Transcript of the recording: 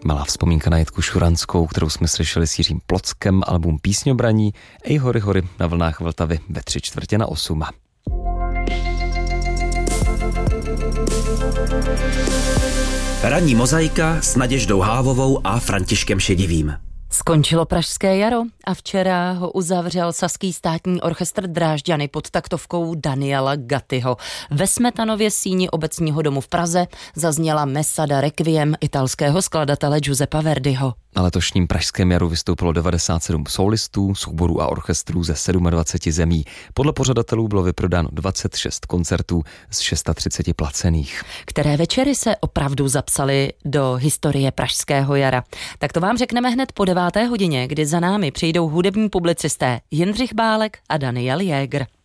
Malá vzpomínka na Jitku Šuranskou, kterou jsme slyšeli s Jiřím Plockem, album Písňobraní, Ej hory hory na vlnách Vltavy ve 7:45. Ranní mozaika s Naděždou Hávovou a Františkem Šedivým. Skončilo Pražské jaro a včera ho uzavřel Saský státní orchestr Drážďany pod taktovkou Daniela Gattiho. Ve Smetanově síni Obecního domu v Praze zazněla Messa da Requiem italského skladatele Giuseppa Verdiho. Na letošním Pražském jaru vystoupilo 97 solistů, souborů a orchestrů ze 27 zemí. Podle pořadatelů bylo vyprodáno 26 koncertů z 630 placených. Které večery se opravdu zapsaly do historie Pražského jara? Tak to vám řekneme hned po 9. hodině, kdy za námi přijdou hudební publicisté Jindřich Bálek a Daniel Jäger.